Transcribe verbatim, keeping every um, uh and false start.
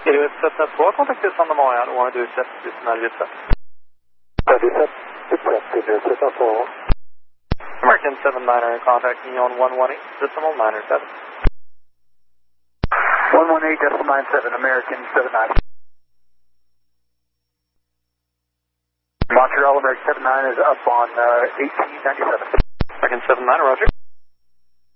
Är du ett set två kontakter Santa Maria? Då har du sett United Jet. Ja, det är set ett set två. American seven niner contacting you on one one eight, decimal niner seven. one one eight decimal nine seven, American seven nine. Montreal American seven nine is up on uh, eighteen ninety-seven. American seven niner, roger.